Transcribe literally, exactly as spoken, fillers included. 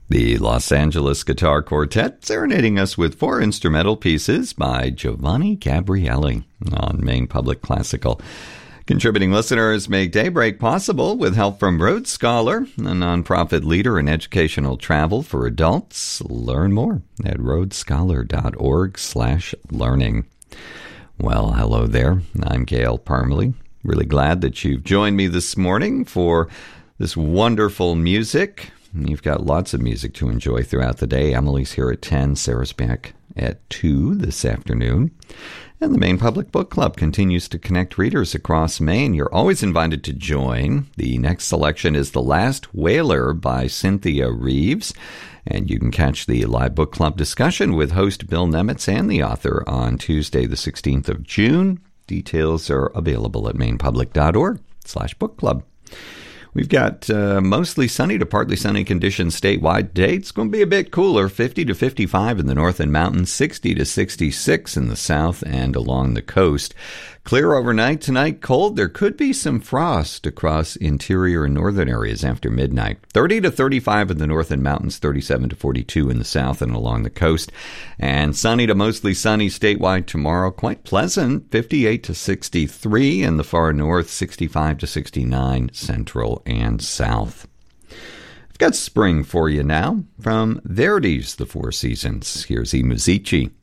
The Los Angeles Guitar Quartet serenading us with four instrumental pieces by Giovanni Gabrielli on Maine Public Classical. Contributing listeners make Daybreak possible with help from Rhodes Scholar, a nonprofit leader in educational travel for adults. Learn more at rhodescholar.org slash learning. Well, hello there. I'm Gail Parmalee. Really glad that you've joined me this morning for this wonderful music. You've got lots of music to enjoy throughout the day. Emily's here at ten, Sarah's back at two this afternoon. And the Maine Public Book Club continues to connect readers across Maine. You're always invited to join. The next selection is The Last Whaler by Cynthia Reeves. And you can catch the live book club discussion with host Bill Nemitz and the author on Tuesday, the sixteenth of June. Details are available at mainepublic.org slash book club. We've got uh, mostly sunny to partly sunny conditions statewide today. It's going to be a bit cooler, fifty to fifty-five in the north and mountains, sixty to sixty-six in the south and along the coast. Clear overnight tonight, cold. There could be some frost across interior and northern areas after midnight. thirty to thirty-five in the north and mountains, thirty-seven to forty-two in the south and along the coast. And sunny to mostly sunny statewide tomorrow. Quite pleasant, fifty-eight to sixty-three in the far north, sixty-five to sixty-nine central and south. I've got spring for you now from Verdi's The Four Seasons. Here's I Musici.